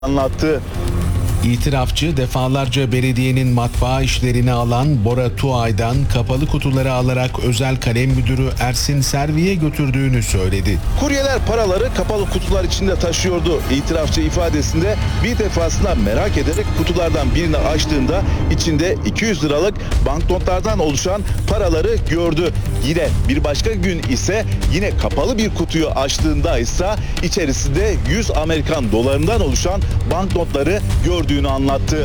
anlattı. İtirafçı defalarca belediyenin matbaa işlerini alan Bora Tuğay'dan kapalı kutuları alarak özel kalem müdürü Ersin Servi'ye götürdüğünü söyledi. Kuryeler paraları kapalı kutular içinde taşıyordu. İtirafçı ifadesinde bir defasında merak ederek kutulardan birini açtığında içinde 200 liralık banknotlardan oluşan paraları gördü. Yine bir başka gün ise yine kapalı bir kutuyu açtığında ise içerisinde 100 Amerikan dolarından oluşan banknotları gördüğünü anlattı.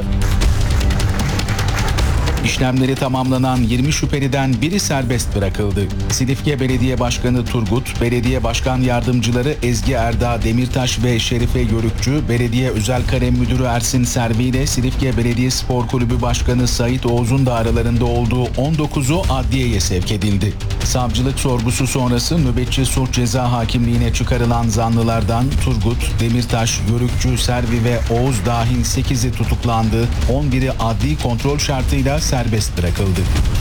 İşlemleri tamamlanan 20 şüpheliden biri serbest bırakıldı. Silifke Belediye Başkanı Turgut, Belediye Başkan Yardımcıları Ezgi Erdağ Demirtaş ve Şerife Yörükçü, Belediye Özel Kalem Müdürü Ersin Servi ile Silifke Belediye Spor Kulübü Başkanı Sait Oğuz'un da aralarında olduğu 19'u adliyeye sevk edildi. Savcılık sorgusu sonrası nöbetçi sulh ceza hakimliğine çıkarılan zanlılardan Turgut, Demirtaş, Yörükçü, Servi ve Oğuz dahil 8'i tutuklandı, 11'i adli kontrol şartıyla serbest bırakıldı.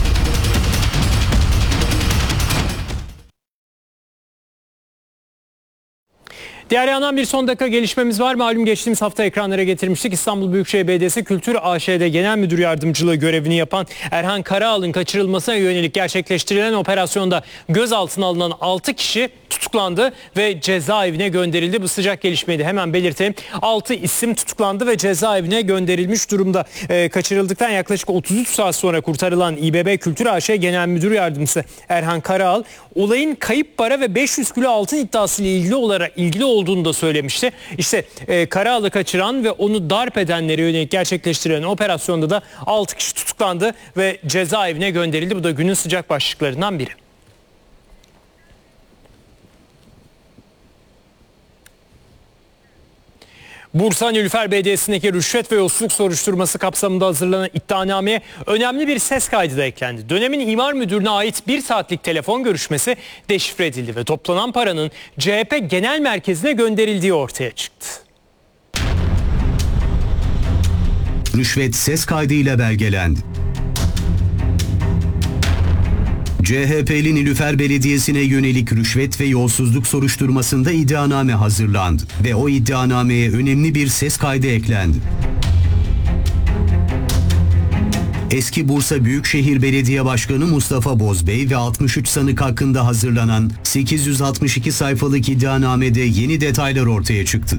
Diğer yandan bir son dakika gelişmemiz var. Malum geçtiğimiz hafta ekranlara getirmiştik. İstanbul Büyükşehir Belediyesi Kültür AŞ'de Genel Müdür Yardımcılığı görevini yapan Erhan Karaağal'ın kaçırılmasına yönelik gerçekleştirilen operasyonda gözaltına alınan 6 kişi tutuklandı ve cezaevine gönderildi. Bu sıcak gelişmeydi. Hemen belirteyim. 6 isim tutuklandı ve cezaevine gönderilmiş durumda. Kaçırıldıktan yaklaşık 33 saat sonra kurtarılan İBB Kültür AŞ Genel Müdür Yardımcısı Erhan Karaağal, olayın kayıp para ve 500 kilo altın iddiasıyla ilgili olduğunu da söylemişti. İşte Karaağal'ı kaçıran ve onu darp edenlere yönelik gerçekleştirilen operasyonda da 6 kişi tutuklandı ve cezaevine gönderildi. Bu da günün sıcak başlıklarından biri. Bursa Nilüfer Belediyesi'ndeki rüşvet ve yolsuzluk soruşturması kapsamında hazırlanan iddianameye önemli bir ses kaydı da eklendi. Dönemin imar müdürüne ait 1 saatlik telefon görüşmesi deşifre edildi ve toplanan paranın CHP Genel Merkezi'ne gönderildiği ortaya çıktı. Rüşvet ses kaydıyla belgelendi. CHP'li Nilüfer Belediyesi'ne yönelik rüşvet ve yolsuzluk soruşturmasında iddianame hazırlandı ve o iddianameye önemli bir ses kaydı eklendi. Eski Bursa Büyükşehir Belediye Başkanı Mustafa Bozbey ve 63 sanık hakkında hazırlanan 862 sayfalık iddianamede yeni detaylar ortaya çıktı.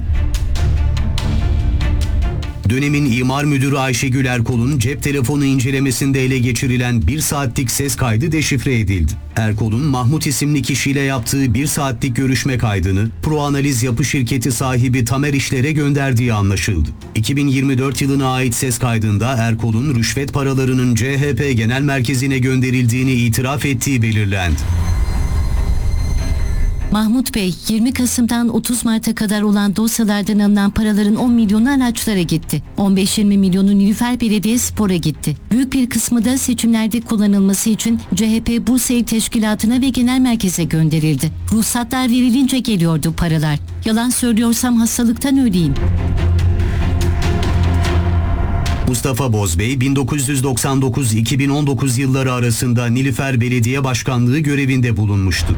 Dönemin imar müdürü Ayşegül Erkol'un cep telefonu incelemesinde ele geçirilen 1 saatlik ses kaydı deşifre edildi. Erkol'un Mahmut isimli kişiyle yaptığı 1 saatlik görüşme kaydını Proanaliz Yapı Şirketi sahibi Tamer İşler'e gönderdiği anlaşıldı. 2024 yılına ait ses kaydında Erkol'un rüşvet paralarının CHP Genel Merkezi'ne gönderildiğini itiraf ettiği belirlendi. Mahmut Bey, 20 Kasım'dan 30 Mart'a kadar olan dosyalardan alınan paraların 10 milyonu araçlara gitti. 15-20 milyonu Nilüfer Belediye Spor'a gitti. Büyük bir kısmı da seçimlerde kullanılması için CHP Bursa İl Teşkilatı'na ve Genel Merkez'e gönderildi. Ruhsatlar verilince geliyordu paralar. Yalan söylüyorsam hastalıktan öleyim. Mustafa Bozbey, 1999-2019 yılları arasında Nilüfer Belediye Başkanlığı görevinde bulunmuştu.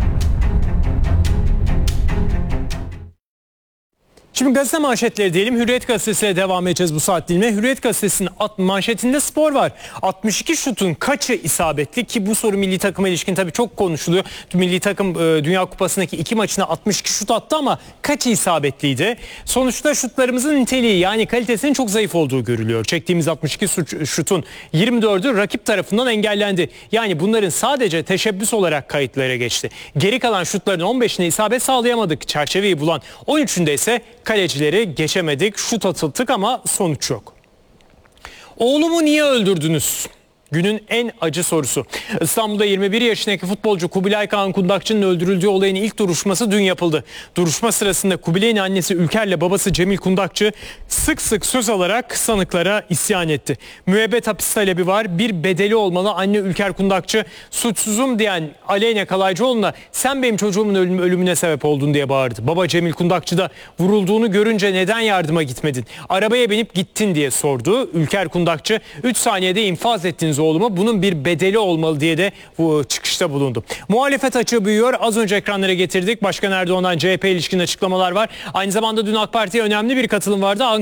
Şimdi gazete manşetleri diyelim. Hürriyet Gazetesi'yle devam edeceğiz bu saat dilimine. Hürriyet Gazetesi'nin manşetinde spor var. 62 şutun kaçı isabetli ki bu soru milli takıma ilişkin tabii çok konuşuluyor. Milli takım Dünya Kupası'ndaki 2 maçına 62 şut attı ama kaçı isabetliydi? Sonuçta şutlarımızın niteliği yani kalitesinin çok zayıf olduğu görülüyor. Çektiğimiz 62 şutun 24'ü rakip tarafından engellendi. Yani bunların sadece teşebbüs olarak kayıtlara geçti. Geri kalan şutların 15'ine isabet sağlayamadık. Çerçeveyi bulan 13'ünde ise kalecileri geçemedik, şut atıldık ama sonuç yok. Oğlumu niye öldürdünüz? Günün en acı sorusu. İstanbul'da 21 yaşındaki futbolcu Kubilay Kaan Kundakçı'nın öldürüldüğü olayın ilk duruşması dün yapıldı. Duruşma sırasında Kubilay'ın annesi Ülker'le babası Cemil Kundakçı sık sık söz alarak sanıklara isyan etti. Müebbet hapis talebi var, bir bedeli olmalı. Anne Ülker Kundakçı suçsuzum diyen Aleyna Kalaycıoğlu'na sen benim çocuğumun ölümüne sebep oldun diye bağırdı. Baba Cemil Kundakçı da vurulduğunu görünce neden yardıma gitmedin? Arabaya binip gittin diye sordu. Ülker Kundakçı 3 saniyede infaz ettiniz oğluma. Bunun bir bedeli olmalı diye de bu çıkışta bulundu. Muhalefet açığı büyüyor. Az önce ekranlara getirdik. Başkan Erdoğan'dan CHP ilişkin açıklamalar var. Aynı zamanda dün AK Parti'ye önemli bir katılım vardı.